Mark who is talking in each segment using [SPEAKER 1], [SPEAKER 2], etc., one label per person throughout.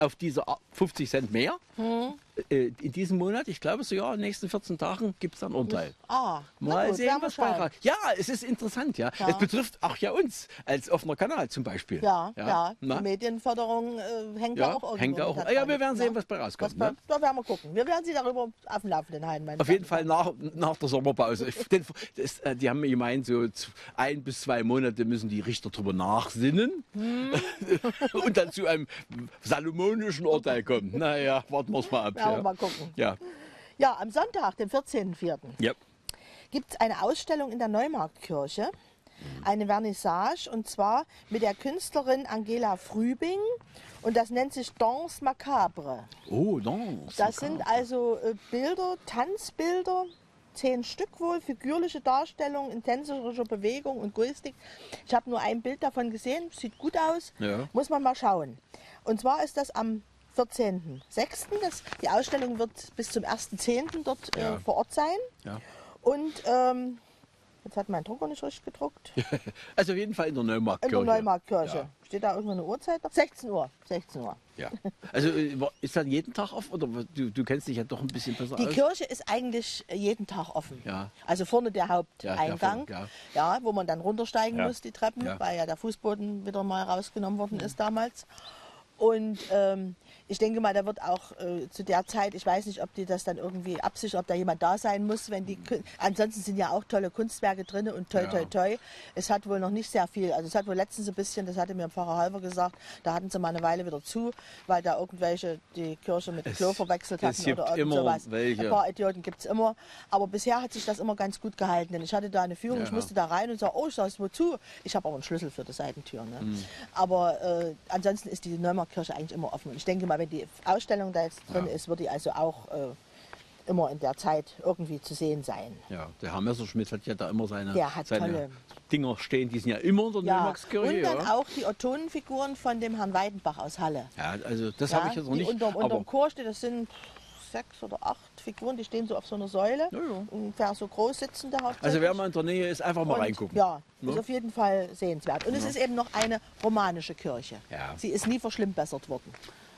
[SPEAKER 1] auf diese 50 Cent mehr. In diesem Monat, ich glaube sogar in den nächsten 14 Tagen gibt es dann ein Urteil. Mal
[SPEAKER 2] gut,
[SPEAKER 1] sehen, was bei raus. Ja, es ist interessant, ja. Es betrifft auch ja uns als offener Kanal zum Beispiel.
[SPEAKER 2] Ja. Die Medienförderung hängt da auch irgendwo.
[SPEAKER 1] Hängt da auch. Ja, wir werden sehen, was bei rauskommt.
[SPEAKER 2] Da werden wir gucken. Wir werden Sie darüber auf dem Laufenden halten.
[SPEAKER 1] Auf jeden Fall nach der Sommerpause. Die haben gemeint, so 1 bis 2 Monate müssen die Richter drüber nachsinnen und dann zu einem salomonischen Urteil kommen. Naja, warten wir es mal ab.
[SPEAKER 2] Ja, mal gucken.
[SPEAKER 1] Ja,
[SPEAKER 2] am Sonntag, dem 14.04.
[SPEAKER 1] Ja.
[SPEAKER 2] gibt es eine Ausstellung in der Neumarktkirche. Eine Vernissage, und zwar mit der Künstlerin Angela Frübing, und das nennt sich Danse Macabre.
[SPEAKER 1] Oh, Danse.
[SPEAKER 2] Das sind also Bilder, Tanzbilder, 10 Stück wohl, figürliche Darstellungen in tänzerischer Bewegung und Gestik. Ich habe nur ein Bild davon gesehen, sieht gut aus, muss man mal schauen. Und zwar ist das am 14.06. Die Ausstellung wird bis zum 1.10. dort vor Ort sein. Ja. Und jetzt hat mein Drucker nicht richtig gedruckt.
[SPEAKER 1] Also auf jeden Fall in der Neumarktkirche.
[SPEAKER 2] In der Neumarktkirche. Ja. Steht da irgendwo eine Uhrzeit? 16 Uhr. 16 Uhr.
[SPEAKER 1] Ja. Also ist das jeden Tag offen? Oder du kennst dich ja doch ein bisschen besser aus.
[SPEAKER 2] Die Kirche ist eigentlich jeden Tag offen.
[SPEAKER 1] Ja.
[SPEAKER 2] Also vorne der Haupteingang, wo man dann runtersteigen muss, die Treppen, weil ja der Fußboden wieder mal rausgenommen worden ist damals. Und ich denke mal, da wird auch zu der Zeit, ich weiß nicht, ob die das dann irgendwie absichern, ob da jemand da sein muss, wenn die, ansonsten sind ja auch tolle Kunstwerke drin und toi. Es hat wohl noch nicht sehr viel, also es hat wohl letztens ein bisschen, das hatte mir Pfarrer Halver gesagt, da hatten sie mal eine Weile wieder zu, weil da irgendwelche die Kirche mit dem Klo verwechselt hatten oder irgend sowas. Ein paar Idioten gibt es immer, aber bisher hat sich das immer ganz gut gehalten, denn ich hatte da eine Führung, ich musste da rein und sage, oh, ich sage, wozu? Ich habe aber einen Schlüssel für die Seitentür. Ne? Aber ansonsten ist die Neumarktkirche eigentlich immer offen. Und ich denke mal, wenn die Ausstellung da jetzt drin ist, wird die also auch immer in der Zeit irgendwie zu sehen sein. Ja,
[SPEAKER 1] der Herr Messerschmidt hat ja da immer seine
[SPEAKER 2] tolle
[SPEAKER 1] Dinger stehen, die sind ja immer in der Neumarktkirche.
[SPEAKER 2] Und dann auch die Ottonenfiguren von dem Herrn Weidenbach aus Halle.
[SPEAKER 1] Ja, also das habe ich jetzt noch nicht.
[SPEAKER 2] Unter dem Chor steht, das sind 6 oder 8 Figuren, die stehen so auf so einer Säule, ungefähr so groß sitzende hauptsächlich.
[SPEAKER 1] Also wer mal in der Nähe ist, einfach mal reingucken.
[SPEAKER 2] Ja, ist auf jeden Fall sehenswert. Und es ist eben noch eine romanische Kirche.
[SPEAKER 1] Ja.
[SPEAKER 2] Sie ist nie verschlimmbessert worden.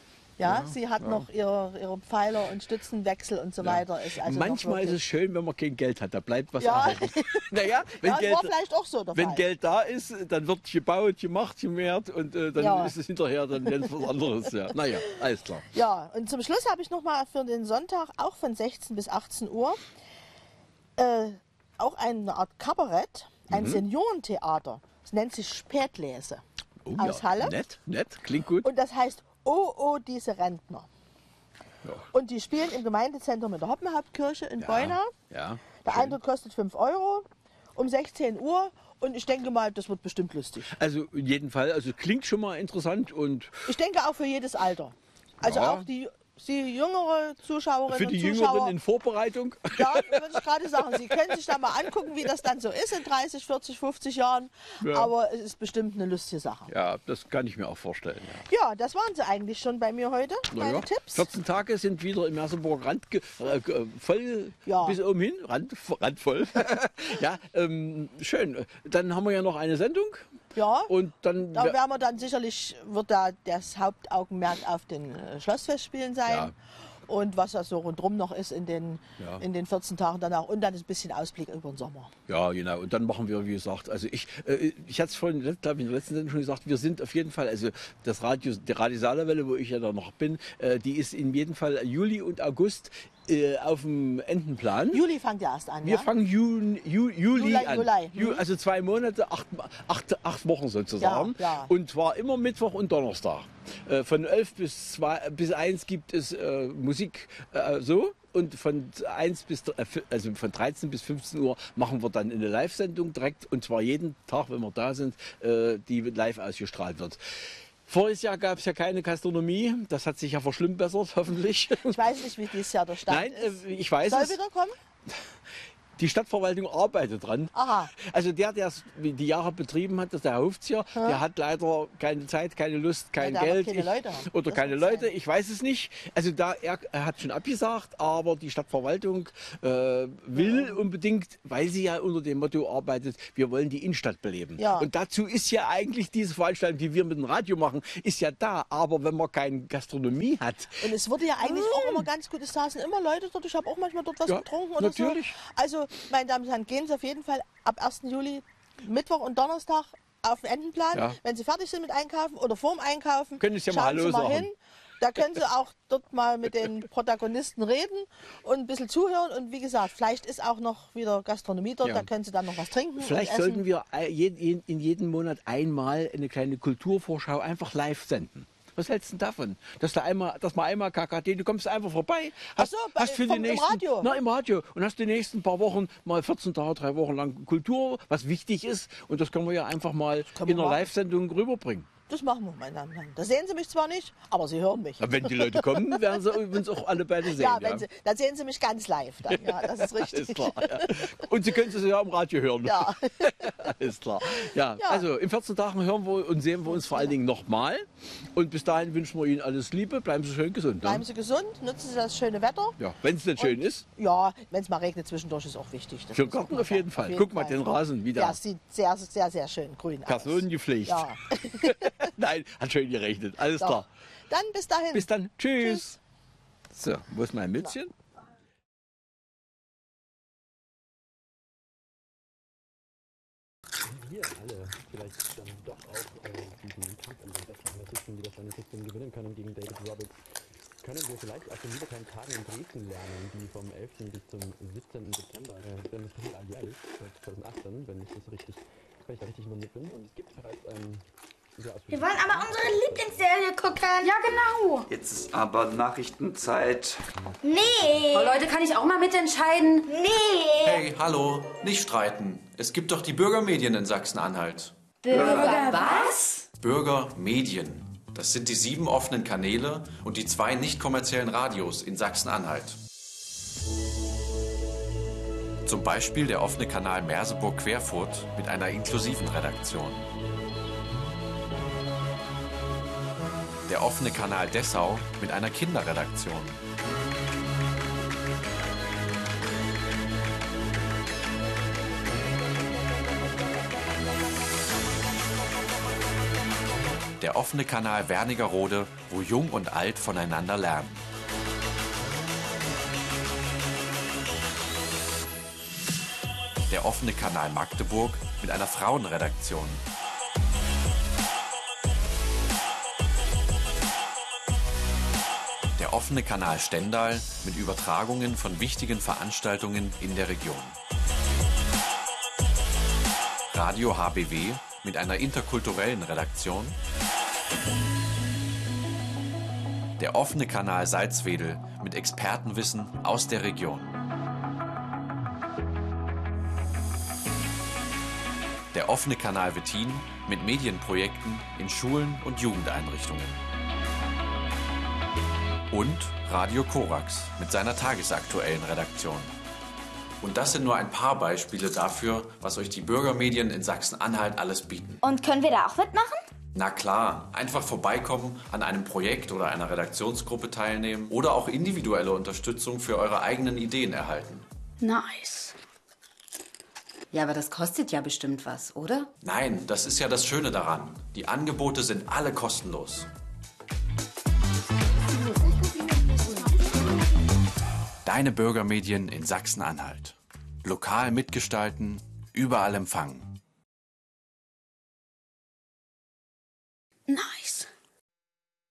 [SPEAKER 2] Ja, sie hat noch ihre Pfeiler und Stützenwechsel und so weiter. Ist also
[SPEAKER 1] manchmal ist es schön, wenn man kein Geld hat, da bleibt was erhalten. Naja, wenn Geld,
[SPEAKER 2] war vielleicht auch so der
[SPEAKER 1] wenn
[SPEAKER 2] Fall.
[SPEAKER 1] Geld da ist, dann wird gebaut, gemacht, gemehrt und dann ist es hinterher dann ganz was anderes. Ja. Naja, alles klar.
[SPEAKER 2] Ja, und zum Schluss habe ich noch mal für den Sonntag, auch von 16 bis 18 Uhr, auch eine Art Kabarett, ein Seniorentheater. Es nennt sich Spätlese aus Halle.
[SPEAKER 1] Nett, klingt gut.
[SPEAKER 2] Und das heißt Oh, diese Rentner. Ja. Und die spielen im Gemeindezentrum in der Hoppenhauptkirche in Beuna.
[SPEAKER 1] Ja,
[SPEAKER 2] der Eintritt kostet 5 € um 16 Uhr. Und ich denke mal, das wird bestimmt lustig.
[SPEAKER 1] Also in jedem Fall, also klingt schon mal interessant. Und
[SPEAKER 2] ich denke auch für jedes Alter. Also auch die jüngere Zuschauerinnen und Zuschauer.
[SPEAKER 1] Für die Jüngeren in Vorbereitung?
[SPEAKER 2] Ja, würde ich gerade sagen. Sie können sich da mal angucken, wie das dann so ist in 30, 40, 50 Jahren. Ja. Aber es ist bestimmt eine lustige Sache.
[SPEAKER 1] Ja, das kann ich mir auch vorstellen.
[SPEAKER 2] Ja, das waren sie eigentlich schon bei mir heute, meine Tipps.
[SPEAKER 1] 14 Tage sind wieder im Merseburg voll bis oben hin, randvoll. Ja, schön. Dann haben wir ja noch eine Sendung.
[SPEAKER 2] Ja,
[SPEAKER 1] und dann
[SPEAKER 2] da werden wir dann sicherlich, wird da das Hauptaugenmerk auf den Schlossfestspielen sein. Ja. Und was da so rundherum noch ist in den 14 Tagen danach. Und dann ein bisschen Ausblick über den Sommer.
[SPEAKER 1] Ja, genau. Und dann machen wir, wie gesagt, also ich hatte es vorhin, glaube ich, in der letzten Sendung schon gesagt, wir sind auf jeden Fall, also die Radio Saarwelle, wo ich ja da noch bin, die ist in jedem Fall Juli und August auf dem Entenplan.
[SPEAKER 2] Juli fängt ja erst an,
[SPEAKER 1] Wir fangen Juli an. Juli. Also 2 Monate, 8 Wochen sozusagen.
[SPEAKER 2] Ja.
[SPEAKER 1] Und zwar immer Mittwoch und Donnerstag. Von 11 bis 1 gibt es Musik und von 13 bis 15 Uhr machen wir dann eine Live-Sendung direkt, und zwar jeden Tag, wenn wir da sind, die live ausgestrahlt wird. Voriges Jahr gab es ja keine Gastronomie, das hat sich ja verschlimmbessert, hoffentlich.
[SPEAKER 2] Ich weiß nicht, wie dieses Jahr der Stand ist.
[SPEAKER 1] Ich weiß
[SPEAKER 2] Soll
[SPEAKER 1] es.
[SPEAKER 2] wieder kommen?
[SPEAKER 1] Die Stadtverwaltung arbeitet dran.
[SPEAKER 2] Aha.
[SPEAKER 1] Also der es die Jahre betrieben hat, das ist der Hofzieher, der hat leider keine Zeit, keine Lust, kein Geld.
[SPEAKER 2] Keine Leute haben.
[SPEAKER 1] Oder
[SPEAKER 2] Das
[SPEAKER 1] keine Leute, ich weiß es nicht. Also er hat schon abgesagt, aber die Stadtverwaltung will unbedingt, weil sie ja unter dem Motto arbeitet, wir wollen die Innenstadt beleben.
[SPEAKER 2] Ja.
[SPEAKER 1] Und dazu ist ja eigentlich diese Veranstaltung, die wir mit dem Radio machen, ist ja da. Aber wenn man keine Gastronomie hat.
[SPEAKER 2] Und es wurde ja eigentlich auch immer ganz gut, es saßen immer Leute dort, ich habe auch manchmal dort was getrunken oder
[SPEAKER 1] natürlich.
[SPEAKER 2] So. Also, meine Damen und Herren, gehen Sie auf jeden Fall ab 1. Juli, Mittwoch und Donnerstag auf den Entenplan. Ja. Wenn Sie fertig sind mit Einkaufen oder vorm Einkaufen,
[SPEAKER 1] können Sie ja mal Hallo sagen.
[SPEAKER 2] Hin. Da können Sie auch dort mal mit den Protagonisten reden und ein bisschen zuhören. Und wie gesagt, vielleicht ist auch noch wieder Gastronomie dort, da können Sie dann noch was trinken.
[SPEAKER 1] Vielleicht sollten wir in jedem Monat einmal eine kleine Kulturvorschau einfach live senden. Was hältst du denn davon? Dass man einmal KKD, du kommst einfach vorbei, hast für die nächsten, im Radio? Na, im Radio. Und hast die nächsten paar Wochen mal 14 Tage, 3 Wochen lang Kultur, was wichtig ist. Und das können wir ja einfach mal in einer Live-Sendung rüberbringen.
[SPEAKER 2] Das machen wir, meine Damen und Herren. Da sehen Sie mich zwar nicht, aber Sie hören mich.
[SPEAKER 1] Aber wenn die Leute kommen, werden Sie uns auch alle beide sehen.
[SPEAKER 2] Ja, dann sehen Sie mich ganz live. Dann. Ja, das ist richtig.
[SPEAKER 1] Ist klar, ja. Und Sie können es ja im Radio hören.
[SPEAKER 2] Ja.
[SPEAKER 1] Ist klar. Ja, also in 14 Tagen hören wir und sehen wir uns vor allen Dingen nochmal. Und bis dahin wünschen wir Ihnen alles Liebe. Bleiben Sie schön gesund.
[SPEAKER 2] Bleiben Sie gesund, nutzen Sie das schöne Wetter.
[SPEAKER 1] Ja, wenn es denn schön ist.
[SPEAKER 2] Ja, wenn es mal regnet zwischendurch, ist auch wichtig.
[SPEAKER 1] Für den Garten auf jeden Fall. Guck mal den Rasen wieder.
[SPEAKER 2] Ja, sieht sehr, sehr, sehr schön grün aus.
[SPEAKER 1] Personengepflegt.
[SPEAKER 2] Ja.
[SPEAKER 1] Nein, hat schön gerechnet. Alles klar.
[SPEAKER 2] Dann bis dahin.
[SPEAKER 1] Bis dann. Tschüss. So, wo ist mein Mützchen?
[SPEAKER 3] Wir alle vielleicht dann doch auch diesen Kampf um den besten Analysten, wie das eine System gewinnen können gegen David Roberts, können wir vielleicht aus den wiederkehrenden Tagen in Dresden lernen, die vom 11. bis zum 17. September, denn es passiert alljährlich, seit 2018, wenn ich da richtig informiert bin. Und es gibt bereits
[SPEAKER 4] wir wollen aber unsere Lieblingsserie gucken. Ja, genau.
[SPEAKER 5] Jetzt ist aber Nachrichtenzeit.
[SPEAKER 4] Nee.
[SPEAKER 6] Oh, Leute, kann ich auch mal mitentscheiden?
[SPEAKER 4] Nee.
[SPEAKER 7] Hey, hallo, nicht streiten. Es gibt doch die Bürgermedien in Sachsen-Anhalt.
[SPEAKER 4] Bürger was?
[SPEAKER 7] Bürgermedien. Das sind die 7 offenen Kanäle und die 2 nicht kommerziellen Radios in Sachsen-Anhalt. Zum Beispiel der offene Kanal Merseburg-Querfurt mit einer inklusiven Redaktion. Der offene Kanal Dessau mit einer Kinderredaktion. Der offene Kanal Wernigerode, wo Jung und Alt voneinander lernen. Der offene Kanal Magdeburg mit einer Frauenredaktion. Der offene Kanal Stendal mit Übertragungen von wichtigen Veranstaltungen in der Region. Radio HBW mit einer interkulturellen Redaktion. Der offene Kanal Salzwedel mit Expertenwissen aus der Region. Der offene Kanal Wettin mit Medienprojekten in Schulen und Jugendeinrichtungen. Und Radio Korax mit seiner tagesaktuellen Redaktion. Und das sind nur ein paar Beispiele dafür, was euch die Bürgermedien in Sachsen-Anhalt alles bieten.
[SPEAKER 4] Und können wir da auch mitmachen?
[SPEAKER 7] Na klar, einfach vorbeikommen, an einem Projekt oder einer Redaktionsgruppe teilnehmen oder auch individuelle Unterstützung für eure eigenen Ideen erhalten.
[SPEAKER 6] Nice. Ja, aber das kostet ja bestimmt was, oder?
[SPEAKER 7] Nein, das ist ja das Schöne daran. Die Angebote sind alle kostenlos. Deine Bürgermedien in Sachsen-Anhalt. Lokal mitgestalten, überall empfangen.